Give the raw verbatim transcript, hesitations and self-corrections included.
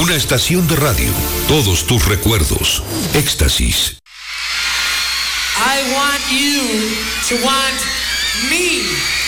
Una estación de radio. Todos tus recuerdos. Éxtasis. I want you to want me.